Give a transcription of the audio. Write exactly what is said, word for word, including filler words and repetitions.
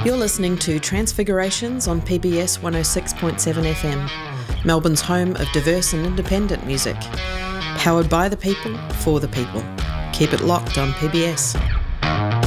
You're listening to Transfigurations on P B S one oh six point seven F M, Melbourne's home of diverse and independent music. Powered by the people, for the people. Keep it locked on P B S.